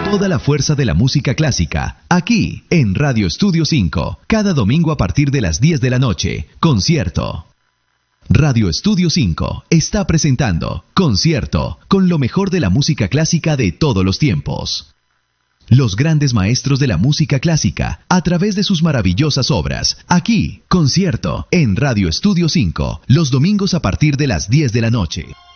Toda la fuerza de la música clásica, aquí en Radio Estudio 5, cada domingo a partir de las 10 de la noche, concierto. Radio Estudio 5 está presentando Concierto, con lo mejor de la música clásica de todos los tiempos. Los grandes maestros de la música clásica, a través de sus maravillosas obras. Aquí, Concierto, en Radio Estudio 5, los domingos a partir de las 10 de la noche.